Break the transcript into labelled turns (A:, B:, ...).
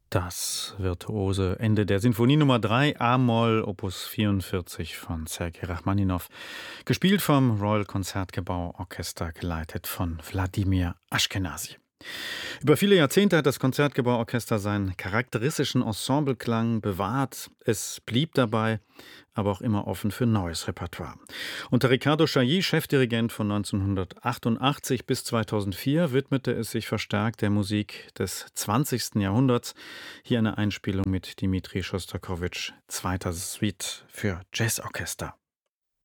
A: Das virtuose Ende der Sinfonie Nummer 3 A-Moll Opus 44 von Sergei Rachmaninow, gespielt vom Royal Concertgebouw Orchester, geleitet von Wladimir Aschkenasy. Über viele Jahrzehnte hat das Konzertgebauorchester seinen charakteristischen Ensembleklang bewahrt. Es blieb dabei, aber auch immer offen für neues Repertoire. Unter Riccardo Chailly, Chefdirigent von 1988 bis 2004, widmete es sich verstärkt der Musik des 20. Jahrhunderts. Hier eine Einspielung mit Dmitri Schostakowitsch, zweiter Suite für Jazzorchester.